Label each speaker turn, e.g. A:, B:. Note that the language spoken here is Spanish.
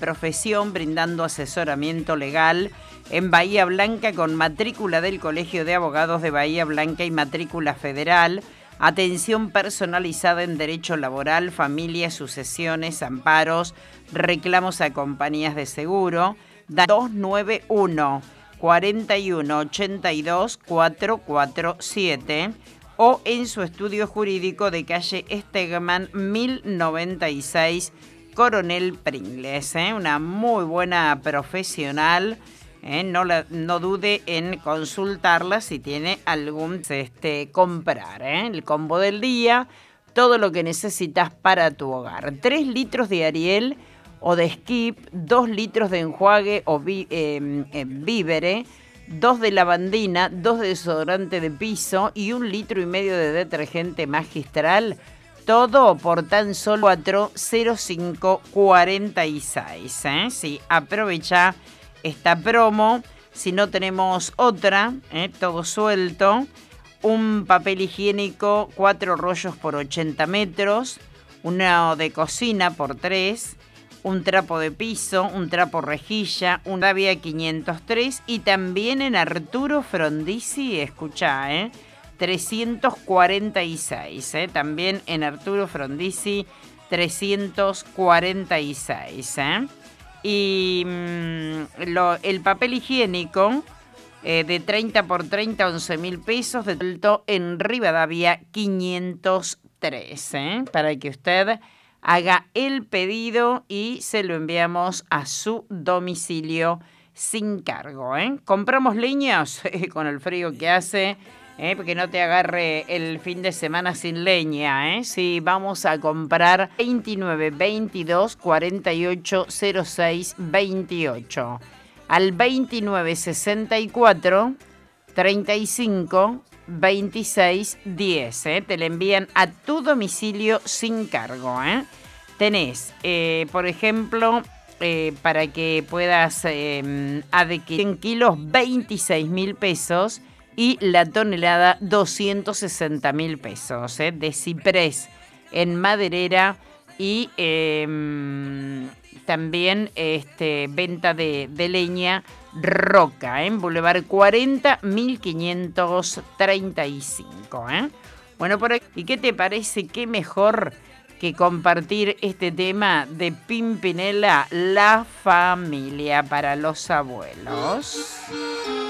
A: profesión, brindando asesoramiento legal en Bahía Blanca con matrícula del Colegio de Abogados de Bahía Blanca y matrícula federal. Atención personalizada en derecho laboral, familia, sucesiones, amparos, reclamos a compañías de seguro. 291 41 82 447 o en su estudio jurídico de calle Stegman 1096, Coronel Pringles. Una muy buena profesional. No dude en consultarla si tiene algún comprar. El combo del día, todo lo que necesitas para tu hogar. 3 litros de Ariel o de Skip, 2 litros de enjuague o Vívere, 2 de lavandina, 2 de desodorante de piso y 1,5 litros de detergente Magistral. Todo por tan solo 40546. Sí, aprovecha esta promo. Si no tenemos otra, todo suelto. Un papel higiénico, 4 rollos por 80 metros. Uno de cocina por 3. Un trapo de piso, un trapo rejilla, un Davia 503. Y también en Arturo Frondizi, escuchá, 346. También en Arturo Frondizi, 346. Y el papel higiénico de 30 por 30, 11.000 pesos, de alto en Rivadavia 503. Para que usted haga el pedido y se lo enviamos a su domicilio sin cargo. Compramos leñas con el frío que hace, porque no te agarre el fin de semana sin leña. Sí, vamos a comprar 29 22 48 06 28 al 29 64 35 26 10. Te le envían a tu domicilio sin cargo. Tenés, por ejemplo, para que puedas adquirir 100 kilos, 26.000 pesos. Y la tonelada, 260.000 pesos, de ciprés en maderera. Y también venta de leña roca, en Boulevard 40, 1535. Bueno, por aquí, ¿y qué te parece? ¿Qué mejor que compartir este tema de Pimpinela, la familia para los abuelos?